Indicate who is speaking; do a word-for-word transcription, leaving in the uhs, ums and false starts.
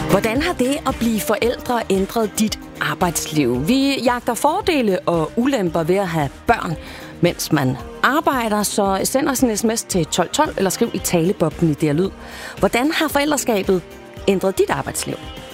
Speaker 1: Hvordan har det at blive forældre ændret dit arbejdsliv? Vi jagter fordele og ulemper ved at have børn, mens man arbejder, så send os en sms til tolv tolv eller skriv i taleboblen i D R Lyd. Hvordan har forældreskabet ændret dit arbejdsliv?